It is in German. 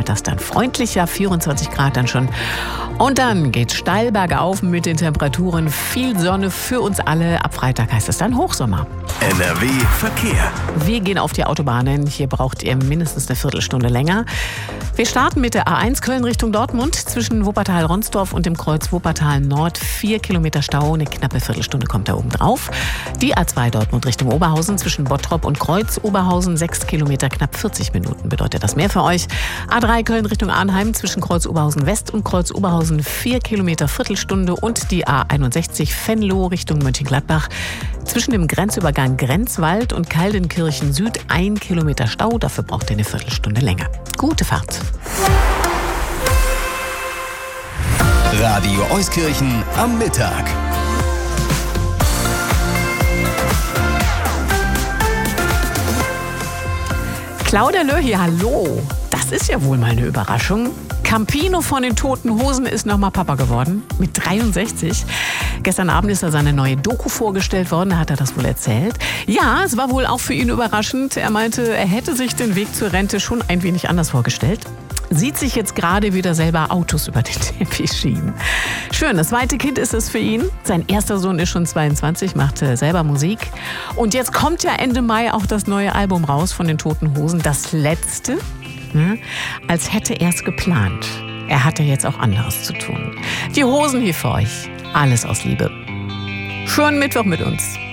wird das dann freundlicher, 24 Grad dann schon. Und dann geht's steil bergauf mit den Temperaturen. Viel Sonne für uns alle. Ab Freitag heißt es dann Hochsommer. NRW Verkehr. Wir gehen auf die Autobahnen. Hier braucht ihr mindestens eine Viertelstunde länger. Wir starten mit der A1 Köln Richtung Dortmund. Zwischen Wuppertal-Ronsdorf und dem Kreuz Wuppertal Nord 4 Kilometer Stau. Eine knappe Viertelstunde kommt da oben drauf. Die A2 Dortmund Richtung Oberhausen. Zwischen Bottrop und Kreuz Oberhausen 6 Kilometer, knapp 40 Minuten. Bedeutet das mehr für euch. A3 Köln Richtung Arnheim. Zwischen Kreuz Oberhausen West und Kreuz Oberhausen 4 Kilometer, Viertelstunde. Und die A61 Venlo Richtung Mönchengladbach. Zwischen dem Grenzübergang Grenzwald und Kaldenkirchen Süd 1 Kilometer Stau. Dafür braucht ihr eine Viertelstunde länger. Gute Fahrt. Radio Euskirchen am Mittag. Claudia Löh hier, hallo. Das ist ja wohl mal eine Überraschung. Campino von den Toten Hosen ist nochmal Papa geworden, mit 63. Gestern Abend ist seine neue Doku vorgestellt worden, da hat er das wohl erzählt. Ja, es war wohl auch für ihn überraschend. Er meinte, er hätte sich den Weg zur Rente schon ein wenig anders vorgestellt. Sieht sich jetzt gerade wieder selber Autos über den Teppich schieben. Schön, das zweite Kind ist es für ihn. Sein erster Sohn ist schon 22, macht selber Musik. Und jetzt kommt ja Ende Mai auch das neue Album raus von den Toten Hosen. Das letzte, als hätte er es geplant. Er hatte jetzt auch anderes zu tun. Die Hosen hier für euch. Alles aus Liebe. Schönen Mittwoch mit uns.